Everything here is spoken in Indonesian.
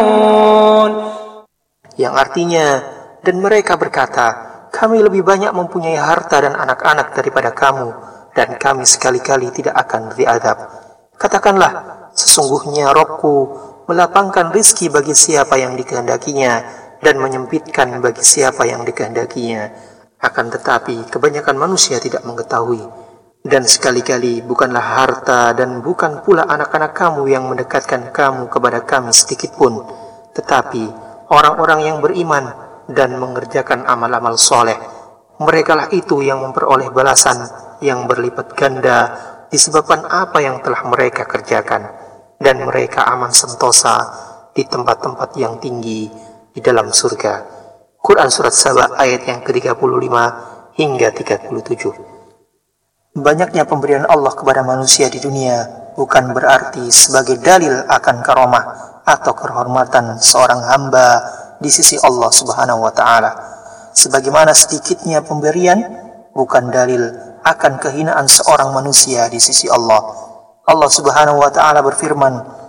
Yang artinya, dan mereka berkata, kami lebih banyak mempunyai harta dan anak-anak daripada kamu, dan kami sekali-kali tidak akan diazab. Katakanlah, sesungguhnya Rabbku melapangkan rizki bagi siapa yang dikehendakinya, dan menyempitkan bagi siapa yang dikehendakinya. Akan tetapi, kebanyakan manusia tidak mengetahui. Dan sekali-kali bukanlah harta dan bukan pula anak-anak kamu yang mendekatkan kamu kepada kami sedikit pun, tetapi orang-orang yang beriman dan mengerjakan amal-amal soleh. Merekalah itu yang memperoleh balasan yang berlipat ganda disebabkan apa yang telah mereka kerjakan, dan mereka aman sentosa di tempat-tempat yang tinggi di dalam surga. Quran Surat Saba ayat yang ke-35 hingga 37. Banyaknya pemberian Allah kepada manusia di dunia bukan berarti sebagai dalil akan karomah atau kehormatan seorang hamba di sisi Allah Subhanahu wa Ta'ala. Sebagaimana sedikitnya pemberian bukan dalil akan kehinaan seorang manusia di sisi Allah. Allah Subhanahu wa Ta'ala berfirman,